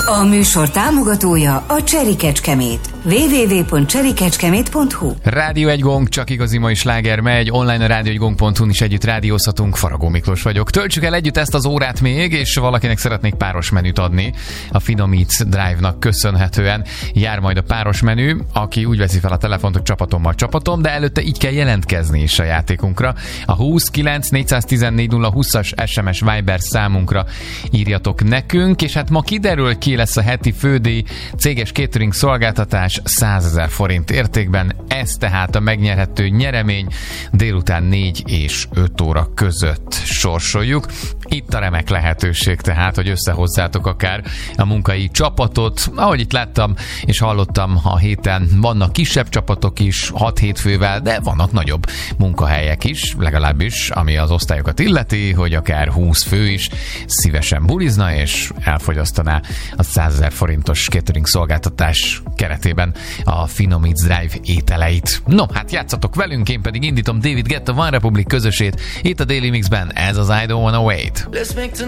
A műsor támogatója a Cseri Kecskemét. www.cserikecskemét.hu. Rádió Egy Gong, csak igazi mai sláger megy. Online a rádióegygong.hu-n is együtt rádiózhatunk. Faragó Miklós vagyok. Töltsük el együtt ezt az órát még, és valakinek szeretnék páros menüt adni. A Finom Eats Drive-nak köszönhetően jár majd a páros menü, aki úgy veszi fel a telefont, hogy csapatom, de előtte így kell jelentkezni is a játékunkra. A 29 414 020-as SMS Viber számunkra írjatok nekünk, és hát ma kiderül, ki lesz a heti fődíj, céges catering szolgáltatás 100 000 forint értékben. Ez tehát a megnyerhető nyeremény, délután 4 és 5 óra között sorsoljuk. Itt a remek lehetőség tehát, hogy összehozzátok akár a munkai csapatot. Ahogy itt láttam és hallottam a héten, vannak kisebb csapatok is, 6-7 fővel, de vannak nagyobb munkahelyek is, legalábbis ami az osztályokat illeti, hogy akár 20 fő is szívesen bulizna és elfogyasztaná a 100 000 forintos catering szolgáltatás keretében a Finom Eats Drive ételeit. No, hát játszatok velünk, én pedig indítom David Guetta One Republic közösét itt a Daily Mixben. Ez az I Don't Wanna Wait.